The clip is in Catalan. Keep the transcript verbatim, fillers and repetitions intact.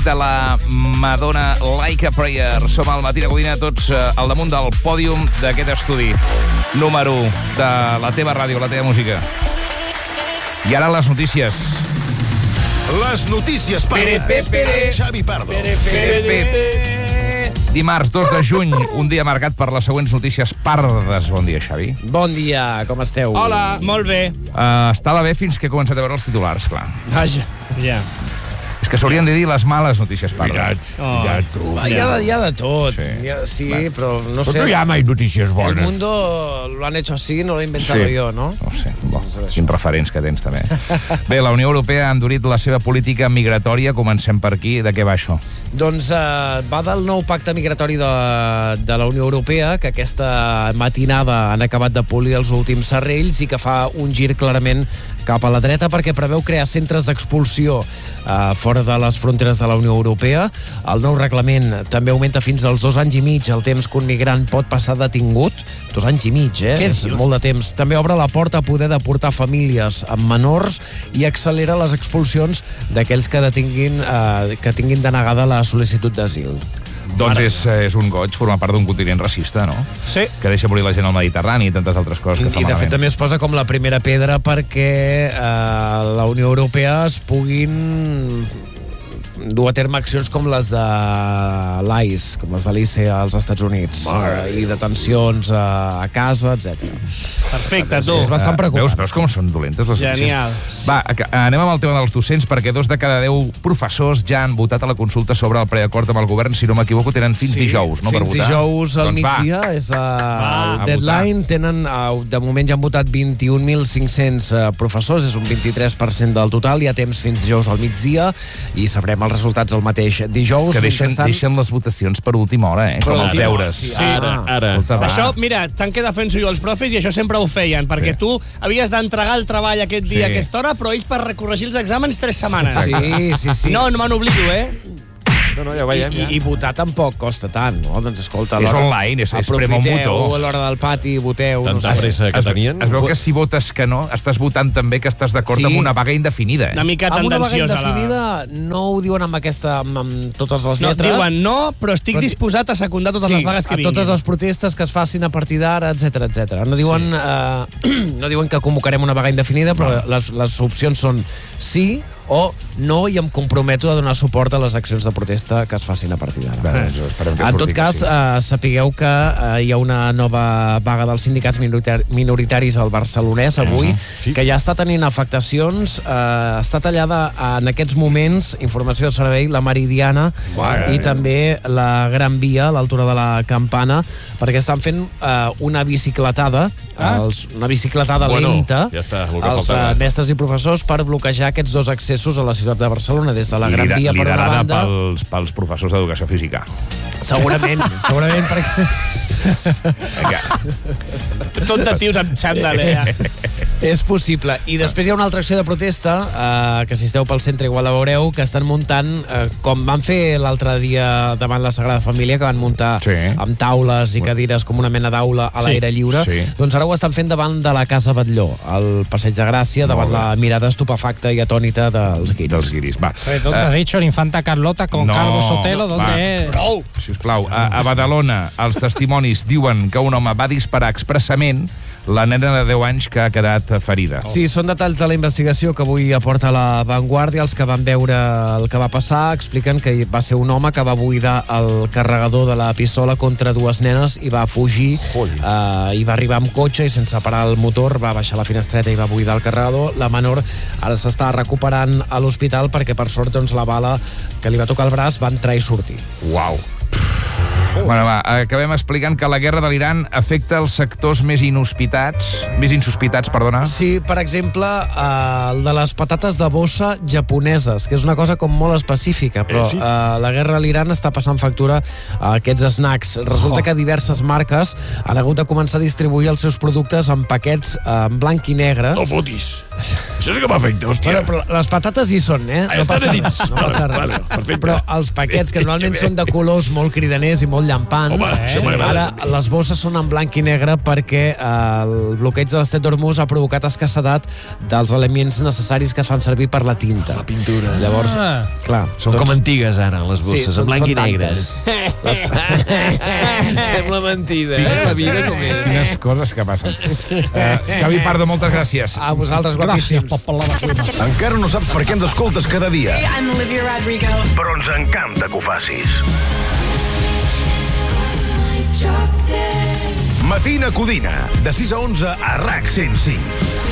de la Madonna Like a Prayer. Som al Matí de Codina, tots eh, al damunt del pòdium d'aquest estudi número u de la teva ràdio, la teva música. I ara les notícies. Les notícies pardes. Pere, pere, Xavi Pardo. Pere, pere, pere. Dimarts, dos de juny, un dia marcat per les següents notícies pardes. Bon dia, Xavi. Bon dia, com esteu? Hola, molt bé. Uh, estava bé fins que he començat a veure els titulars, clar. Vaja. Ja. És que s'haurien de dir les males notícies pardes. Oh. Ja, tu. Hi ha, de, hi ha de tot. Sí. Hi ha, sí, Bueno. però no Però sé. no hi ha mai notícies El bones. mundo lo han hecho así, no lo he inventado Sí. yo, ¿no? No sé, bo, quins referents que tens, també. Bé, la Unió Europea ha endurit la seva política migratòria. Comencem per aquí. De què va això? Doncs eh, va del nou pacte migratori de, de la Unió Europea, que aquesta matinada han acabat de polir els últims serrells i que fa un gir clarament cap a la dreta perquè preveu crear centres d'expulsió eh, fora de les fronteres de la Unió Europea. El nou reglament també augmenta fins als dos anys i mig el temps que un migrant pot passar detingut. Dos anys i mig, eh? Què És dius? molt de temps. També obre la porta a poder deportar famílies amb menors i accelera les expulsions d'aquells que detinguin, eh, que tinguin denegada la sol·licitud d'asil. Doncs és, és un goig formar part d'un continent racista, no? Sí. Que deixa morir la gent al Mediterrani i tantes altres coses que fa I de fet malament. també es posa com la primera pedra perquè eh, la Unió Europea es puguin dur a terme accions com les de l'I C E, com les de l'I C E als Estats Units, eh, i detencions a, a casa, etcètera. Perfecte, tu. És bastant Eh, preocupant. Veus, veus com són dolentes les Genial. notícies? Va, a- anem amb el tema dels docents, perquè dos de cada deu professors ja han votat a la consulta sobre el preacord amb el govern. Si no m'equivoco, tenen fins Sí, dijous, no, per fins votar? dijous al Doncs va. migdia és uh, a el deadline. Tenen, uh, de moment ja han votat vint-i-un mil cinc-cents uh, professors, és un vint-i-tres per cent del total. Hi ha temps fins dijous al migdia i sabrem els resultats el mateix dijous. És que deixen, Mentrestant- deixen les votacions per última hora, eh? Com Per els última hora, deures. sí. Ara, ara. Escolta, va. Això, mira, tant que defenso jo els profes i això sempre ho feien, perquè Sí. tu havies d'entregar el treball aquest dia, Sí. a aquesta hora, però ells per recorregir els exàmens tres setmanes. Sí, sí, sí. No, no me n'oblido, eh? No, no, ja ho I, veiem. i, I votar tampoc costa tant, no? Doncs escolta... a És l'hora- online, és- és prema un aprofiteu botó. a l'hora del pati, voteu... Tanta no sé. pressa que Es, tenien. es veu que si votes que no, estàs votant també que estàs d'acord Sí. amb una vaga indefinida. Una Eh? mica Amb una vaga tendenciosa. la- indefinida no ho diuen amb aquesta amb, amb totes les No, lletres. diuen no, però estic Però- disposat a secundar totes sí, les vagues que a vinguin. totes les protestes que es facin a partir d'ara, etcètera, etcètera. No diuen, eh, no diuen que convocarem una vaga indefinida, però les, les opcions són sí o no, i em comprometo a donar suport a les accions de protesta que es facin a partir d'ara. Bé, doncs esperem que En surti tot que cas, sí. eh, sapigueu que eh, hi ha una nova vaga dels sindicats minoritar minoritaris al barcelonès avui, Sí. que ja està tenint afectacions. Eh, està tallada en aquests moments, informació de servei, la Meridiana Mare. i també la Gran Via a l'altura de la Campana, perquè estan fent eh, una bicicletada, Ah. els, una bicicletada Bueno, lenta, ja està, el que als faltava. eh, mestres i professors per bloquejar aquests dos accessos a la ciutat de Barcelona, des de la Gran Lidera- Via per una liderada banda. pels, pels professors d'educació física. Segurament, segurament perquè... Tot de tios amb xandall, eh? És possible. I després hi ha una altra acció de protesta, eh, que si esteu pel centre igual la veureu, que estan muntant, eh, com van fer l'altre dia davant la Sagrada Família, que van muntar Sí. amb taules i cadires com una mena d'aula a Sí. l'aire lliure, Sí. doncs ara ho estan fent davant de la Casa Batlló, al Passeig de Gràcia, davant bé. la mirada estupefacta i atònita dels guiris. Dels guiris, va. ¿Dónde has dicho la infanta Carlota con no, Calvo Sotelo? ¿Dónde va. es? Prou! Sisplau, a, a Badalona els testimonis diuen que un home va disparar expressament la nena de deu anys que ha quedat ferida. Sí, són detalls de la investigació que avui aporta la Vanguardia. Els que van veure el que va passar expliquen que va ser un home que va buidar el carregador de la pistola contra dues nenes i va fugir, eh, i va arribar amb cotxe i sense parar el motor va baixar la finestreta i va buidar el carregador. La menor ara s'està recuperant a l'hospital perquè per sort doncs, la bala que li va tocar el braç va entrar i sortir. Uau. Bueno, va, acabem explicant que la guerra de l'Iran afecta els sectors més inhospitats, més insospitats, perdona. Sí, per exemple, eh, el de les patates de bossa japoneses, que és una cosa com molt específica, però Eh, sí? eh, la guerra a l'Iran està passant factura a aquests snacks. Resulta Oh. que diverses marques han hagut de començar a distribuir els seus productes en paquets eh, en blanc i negre. No fotis. Això sí que m'afecta, hòstia. Però, però les patates hi són, eh? Ah, estan a dins. res, no passa Vale, res. vale, perfecte. Però els paquets, que normalment són de colors molt cridaners i molt llampants. Home, això m'agrada. Ara les bosses són en blanc i negre perquè eh, el bloqueig de l'estret d'Hormuz ha provocat escassedat dels elements necessaris que es fan servir per la tinta. La pintura. Llavors, Ah. clar. Són com antigues, ara, les bosses, són- en blanc són i negres. Sembla mentida. Fixa't, La vida com és. Quines coses que passen. Uh, Xavi Pardo, moltes gràcies. A vosaltres, Gràcies, guapíssims. per la vacuna. Encara no saps per què ens escoltes cada dia, I'm Olivia Rodrigo. però ens encanta que ho facis. Matina Codina, de sis a onze a RAC cent cinc.